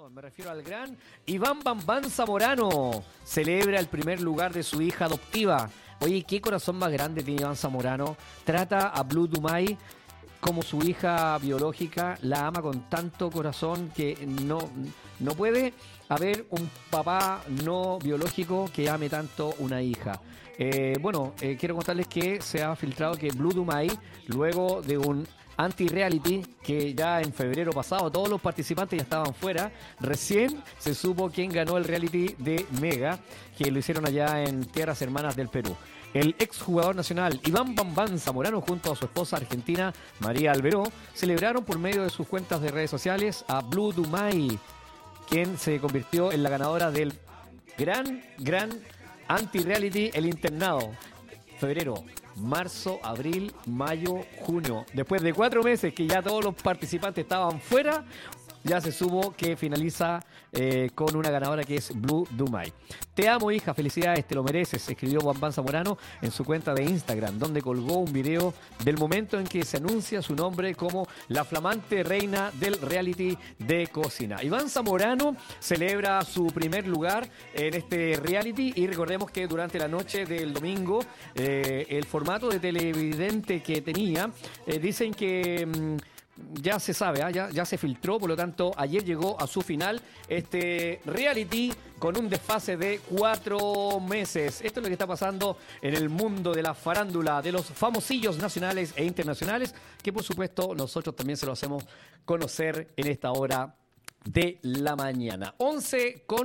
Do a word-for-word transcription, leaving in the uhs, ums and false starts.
Me refiero al gran Iván Bam Bam Zamorano. Celebra el primer lugar de su hija adoptiva. Oye, qué corazón más grande tiene Iván Zamorano. Trata a Blue Dumay como su hija biológica. La ama con tanto corazón que no, no puede haber un papá no biológico que ame tanto una hija. Eh, bueno, eh, quiero contarles que se ha filtrado que Blue Dumay, luego de un anti-reality que ya en febrero pasado todos los participantes ya estaban fuera, recién se supo quién ganó el reality de Mega, que lo hicieron allá en Tierras Hermanas del Perú. El exjugador nacional Iván Bam Bam Zamorano junto a su esposa argentina María Alberó celebraron por medio de sus cuentas de redes sociales a Blue Dumay, quien se convirtió en la ganadora del gran, gran anti-reality El Internado. Febrero, marzo, abril, mayo, junio. Después de cuatro meses que ya todos los participantes estaban fuera, ya se supo que finaliza eh, con una ganadora que es Blue Dumay. Te amo, hija, felicidades, te lo mereces, escribió Bam Bam Zamorano en su cuenta de Instagram, donde colgó un video del momento en que se anuncia su nombre como la flamante reina del reality de cocina. Iván Zamorano celebra su primer lugar en este reality y recordemos que durante la noche del domingo eh, el formato de televidente que tenía, eh, dicen que... Mmm, ya se sabe, ¿eh? ya, ya se filtró, por lo tanto, ayer llegó a su final este reality con un desfase de cuatro meses. Esto es lo que está pasando en el mundo de la farándula, de los famosillos nacionales e internacionales, que por supuesto nosotros también se lo hacemos conocer en esta hora de la mañana. once con